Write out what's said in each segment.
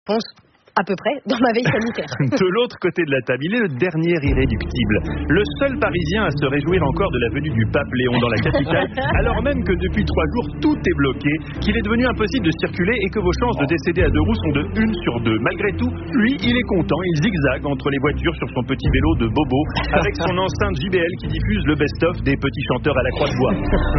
réponse. À peu près, dans ma veille sanitaire. De l'autre côté de la table, il est le dernier irréductible. Le seul Parisien à se réjouir encore de la venue du pape Léon dans la capitale, alors même que depuis 3 jours, tout est bloqué, qu'il est devenu impossible de circuler et que vos chances de décéder à 2 roues sont de 1 sur 2. Malgré tout, lui, il est content, il zigzague entre les voitures sur son petit vélo de bobo, avec son enceinte JBL qui diffuse le best-of des petits chanteurs à la croix de bois.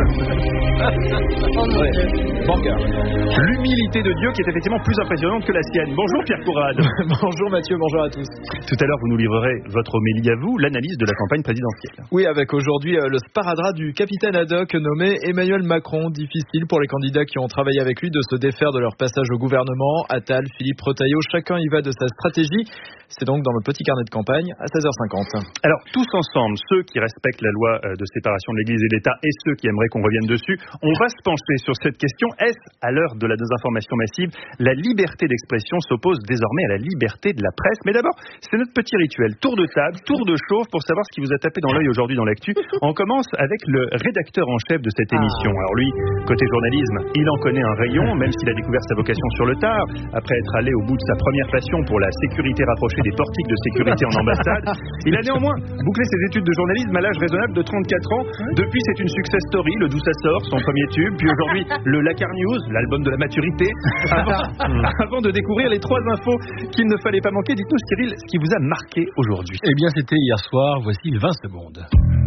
L'humilité de Dieu qui est effectivement plus impressionnante que la sienne. Bonjour Pierre Courade. Bonjour Mathieu, bonjour à tous. Tout à l'heure, vous nous livrerez votre homélie à vous, l'analyse de la campagne présidentielle. Oui, avec aujourd'hui le sparadrap du capitaine Haddock nommé Emmanuel Macron. Difficile pour les candidats qui ont travaillé avec lui de se défaire de leur passage au gouvernement. Attal, Philippe Retailleau, chacun y va de sa stratégie. C'est donc dans le petit carnet de campagne à 16h50. Alors, tous ensemble, ceux qui respectent la loi de séparation de l'Église et de l'État et ceux qui aimeraient qu'on revienne dessus, on va se pencher sur cette question. Est-ce, à l'heure de la désinformation massive, la liberté d'expression s'oppose désormais à la liberté de la presse? Mais d'abord, c'est notre petit rituel. Tour de table, tour de chauffe pour savoir ce qui vous a tapé dans l'œil aujourd'hui dans l'actu. On commence avec le rédacteur en chef de cette émission. Alors lui, côté journalisme, il en connaît un rayon, même s'il a découvert sa vocation sur le tard, après être allé au bout de sa première passion pour la sécurité rapprochée des portiques de sécurité en ambassade. Il a néanmoins bouclé ses études de journalisme à l'âge raisonnable de 34 ans. Depuis, c'est une success story, le D'où ça sort, son premier tube. Puis aujourd'hui, le Lacar News, l'album de la maturité. Avant de découvrir les 3 infos qu'il ne fallait pas manquer, dites-nous Cyril, ce qui vous a marqué aujourd'hui. Eh bien, c'était hier soir, voici 20 secondes.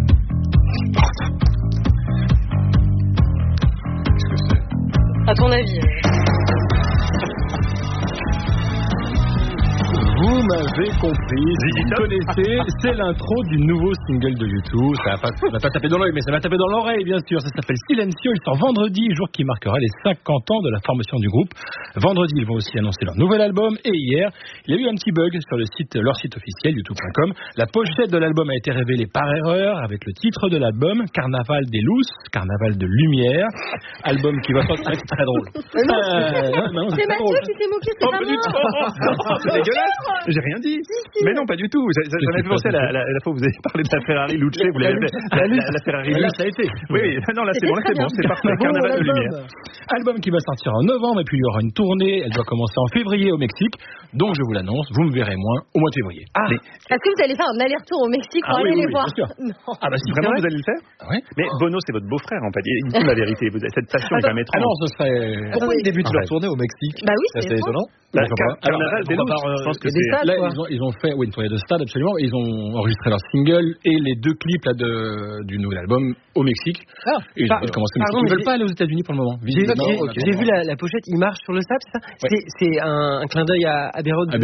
Qu'est-ce que c'est ? À ton avis Vous m'avez compris, vous connaissez, c'est l'intro du nouveau single de U2. Ça va pas taper dans l'œil, mais ça va taper dans l'oreille, bien sûr. Ça s'appelle Silencio, il sort vendredi, jour qui marquera les 50 ans de la formation du groupe. Vendredi, ils vont aussi annoncer leur nouvel album. Et hier, il y a eu un petit bug sur leur site officiel, youtube.com. La pochette de l'album a été révélée par erreur, avec le titre de l'album, Carnaval des Lousses, Carnaval de Lumière. Album qui va sortir, c'est très drôle. C'est Mathieu qui s'est moqué, c'est pas moi. C'est dégueulasse. J'ai rien dit. Mais non, pas du tout. J'en ai pensé à la fois où vous avez parlé de la Ferrari Luce, vous l'avez fait. La Ferrari Luce, ça a été. Oui, non, là c'est bon, c'est parfait. Carnaval de lumière. Album qui va sortir en novembre et puis il y aura une tournée. Elle doit commencer en février au Mexique. Donc je vous l'annonce, vous me verrez moins au mois de février. Est-ce que vous allez faire un aller-retour au Mexique pour aller les voir? Bien sûr. Non. Ah bah si vraiment vous allez le faire? Oui. Mais Bono c'est votre beau-frère en fait. Il dit la vérité. Vous avez cette passion quand même étrange. Ah non, ce serait. Pourquoi ils débutent leur tournée au Mexique? Bah oui, c'est étonnant. Carnaval des Lousses, je pense que c'est... Là, ils ont fait une tournée de stade, absolument. Ils ont enregistré leur single et les 2 clips là, du nouvel album au Mexique. Et ils ont commencé au Mexique. Ils ne veulent pas aller aux États-Unis pour le moment. J'ai vu la pochette, il marche sur le sable, c'est ça? Ouais. C'est un clin d'œil à Abbey Road.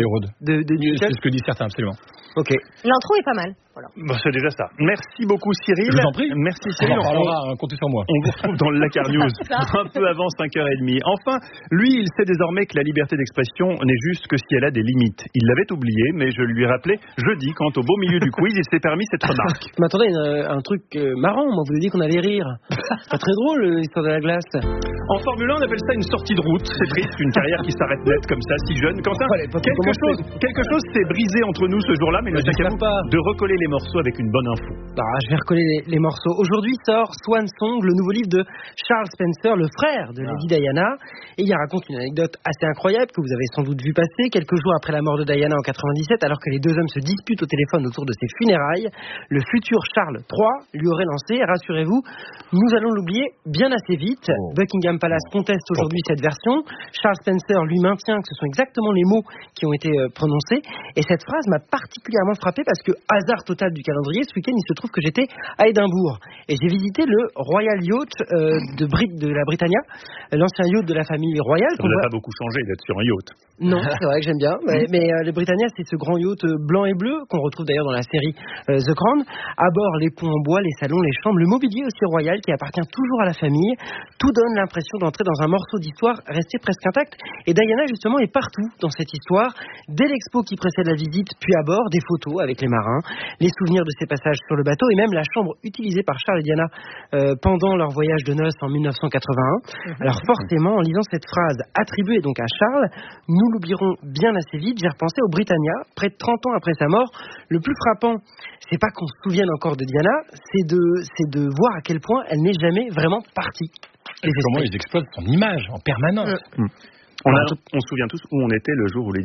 C'est ce que disent certains, absolument. Ok. L'intro est pas mal. Voilà. Bon, c'est déjà ça. Merci beaucoup Cyril. Je vous en prie. Merci Cyril. Comptez sur moi. On vous retrouve dans le Lacar News un peu avant 5h30. Enfin, lui, il sait désormais que la liberté d'expression n'est juste que si elle a des limites. Il l'avait oublié, mais je lui ai rappelé jeudi, quand au beau milieu du quiz, il s'est permis cette remarque. Mais attendez, un truc marrant, moi, vous avez dit qu'on allait rire. C'est pas très drôle, l'histoire de la glace. En Formule 1, on appelle ça une sortie de route. C'est triste, une carrière qui s'arrête net comme ça, si jeune. Quentin, quelque chose s'est brisé entre nous ce jour-là, mais le sac à vous de recoller les morceaux avec une bonne info. Je vais recoller les morceaux. Aujourd'hui sort Swan Song, le nouveau livre de Charles Spencer, le frère de Lady Diana. Et il raconte une anecdote assez incroyable que vous avez sans doute vu passer. Quelques jours après la mort de Diana en 97, alors que les 2 hommes se disputent au téléphone autour de ses funérailles, le futur Charles III lui aurait lancé, rassurez-vous, nous allons l'oublier bien assez vite. Buckingham Palace conteste aujourd'hui cette version. Charles Spencer lui maintient que ce sont exactement les mots qui ont été prononcés. Et cette phrase m'a particulièrement frappé parce que, hasard total du calendrier, ce week-end, il se trouve que j'étais à Édimbourg. Et j'ai visité le Royal Yacht de la Britannia, l'ancien yacht de la famille royale. Ça n'a pas beaucoup changé d'être sur un yacht. Non, c'est vrai que j'aime bien. Mais le Britannia, c'est ce grand yacht blanc et bleu qu'on retrouve d'ailleurs dans la série The Crown. À bord, les ponts en bois, les salons, les chambres, le mobilier aussi royal qui appartient toujours à la famille. Tout donne l'impression d'entrer dans un morceau d'histoire resté presque intact. Et Diana, justement, est partout dans cette histoire. Dès l'expo qui précède la visite, puis à bord, des photos avec les marins, les souvenirs de ces passages sur le bateau et même la chambre utilisée par Charles et Diana pendant leur voyage de noces en 1981. Alors forcément, en lisant cette phrase attribuée donc à Charles, nous l'oublierons bien assez vite. J'ai repensé au Britannia, près de 30 ans après sa mort. Le plus frappant, c'est pas qu'on se souvienne encore de Diana, c'est de voir à quel point elle n'est jamais vraiment partie. Et comment ils exploitent son image en permanence. On se souvient tous où on était le jour où les